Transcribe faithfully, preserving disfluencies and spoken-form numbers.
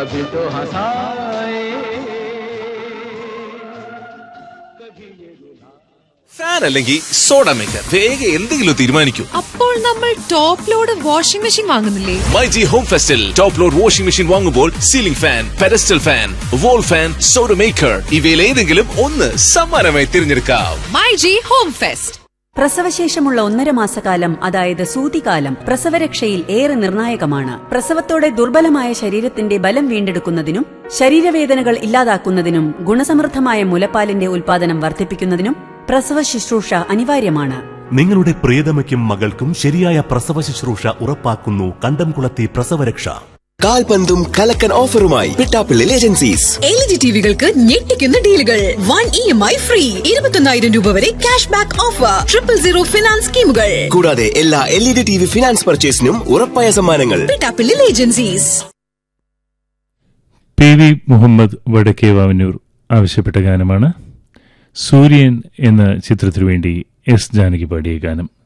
कभी तो हंसाए ഫാൻ അല്ലെങ്കിൽ സോഡ മേക്കർ വേഗം എന്തെങ്കിലും തീരുമാനിക്കൂ. അപ്പോൾ നമ്മൾ top load washing machine വാങ്ങുന്നില്ലേ? MyG home ഫെസ്റ്റിൽ top load washing machine വാങ്ങുമ്പോൾ ceiling fan, pedestal fan, wall fan, soda maker ഇവയിൽ ഏതെങ്കിലും ഒന്ന് സമ്മാനമായി തിരഞ്ഞെടുക്കാം. MyG home fest. പ്രസവശേഷമുള്ള ഒന്നര മാസക്കാലം, അതായത് സൂതികാലം, പ്രസവരക്ഷയിൽ ഏറെ നിർണായകമാണ്. പ്രസവത്തോടെ ദുർബലമായ ശരീരത്തിന്റെ ബലം വീണ്ടെടുക്കുന്നതിനും ശരീരവേദനകൾ ഇല്ലാതാക്കുന്നതിനും ഗുണസമൃദ്ധമായ മുലപ്പാലിന്റെ ഉൽപാദനം വർദ്ധിപ്പിക്കുന്നതിനും പ്രസവ ശുശ്രൂഷ അനിവാര്യമാണ്. നിങ്ങളുടെ പ്രിയതമയ്ക്കും മകൾക്കും ശരിയായ പ്രസവ ശുശ്രൂഷ ഉറപ്പാക്കുന്നു കണ്ടംകുളത്തെ പ്രസവരക്ഷ. കാൽപന്തും കലക്കൻ ഓഫറുമായി Pittappilly agencies. L E D ടിവികൾക്ക് ഞെട്ടിക്കുന്ന ഡീലുകൾ. One E M I free, ഇരുപത്തൊന്നായിരം രൂപ വരെ cash back offer, triple zero finance സ്കീമുകൾ. കൂടാതെ എല്ലാ L E D T V finance പർച്ചേസിനും ഉറപ്പായ സമ്മാനങ്ങൾ. Pittappilly agencies. P V Muhammad വടക്കേവാവന്നൂർ ആവശ്യപ്പെട്ട ഗാനമാണ്. സൂര്യൻ എന്ന ചിത്രത്തിനു വേണ്ടി എസ് ജാനകി പാടിയ ഗാനം.